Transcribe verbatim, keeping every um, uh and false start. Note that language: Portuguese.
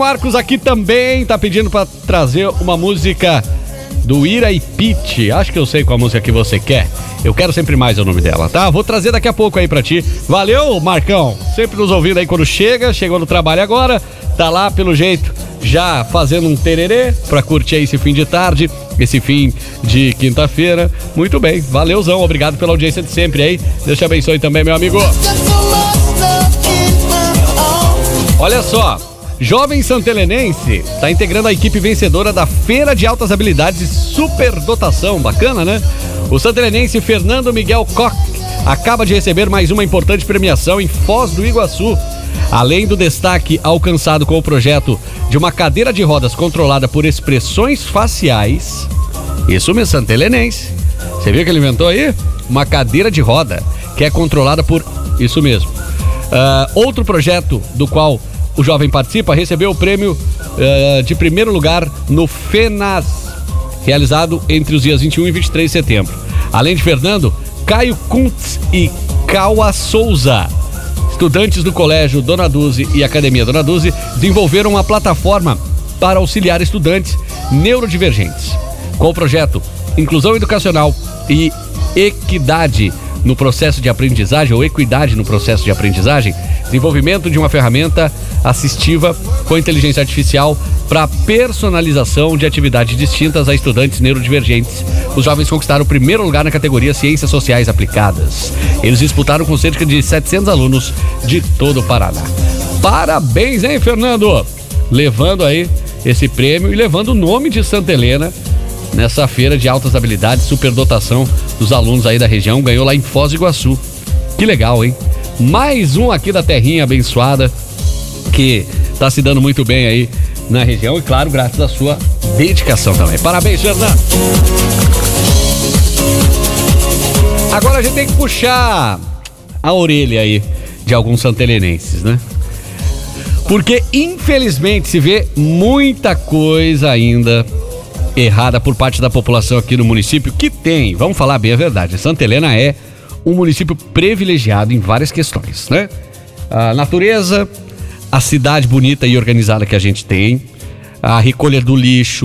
Marcos aqui também tá pedindo pra trazer uma música do Ira e Pete. Acho que eu sei qual música que você quer. Eu quero sempre mais é o nome dela, tá? Vou trazer daqui a pouco aí pra ti. Valeu, Marcão. Sempre nos ouvindo aí quando chega. Chegou no trabalho agora. Tá lá, pelo jeito, já fazendo um tererê pra curtir aí esse fim de tarde, esse fim de quinta-feira. Muito bem, valeuzão. Obrigado pela audiência de sempre aí. Deus te abençoe também, meu amigo. Olha só. Jovem santelenense está integrando a equipe vencedora da Feira de Altas Habilidades e Superdotação. Bacana, né? O santelenense Fernando Miguel Koch acaba de receber mais uma importante premiação em Foz do Iguaçu. Além do destaque alcançado com o projeto de uma cadeira de rodas controlada por expressões faciais. Isso mesmo, santelenense. Você viu que ele inventou aí? Uma cadeira de roda que é controlada por... Isso mesmo. Uh, outro projeto do qual o jovem participa recebeu o prêmio uh, de primeiro lugar no FENAS, realizado entre os dias vinte e um e vinte e três de setembro. Além de Fernando, Caio Kuntz e Kaua Souza, estudantes do Colégio Dona Duzi e Academia Dona Duzi, desenvolveram uma plataforma para auxiliar estudantes neurodivergentes. Com o projeto Inclusão Educacional e Equidade no processo de aprendizagem, ou equidade no processo de aprendizagem, desenvolvimento de uma ferramenta assistiva com inteligência artificial para personalização de atividades distintas a estudantes neurodivergentes. Os jovens conquistaram o primeiro lugar na categoria Ciências Sociais Aplicadas. Eles disputaram com cerca de setecentos alunos de todo o Paraná. Parabéns, hein, Fernando? Levando aí esse prêmio e levando o nome de Santa Helena nessa feira de altas habilidades, superdotação dos alunos aí da região. Ganhou lá em Foz do Iguaçu. Que legal, hein? Mais um aqui da terrinha abençoada que tá se dando muito bem aí na região e, claro, graças à sua dedicação também. Parabéns, Fernando! Agora a gente tem que puxar a orelha aí de alguns santelenenses, né? Porque, infelizmente, se vê muita coisa ainda errada por parte da população aqui no município, que tem, vamos falar bem a verdade, Santa Helena é um município privilegiado em várias questões, né? A natureza, a cidade bonita e organizada que a gente tem, a recolha do lixo,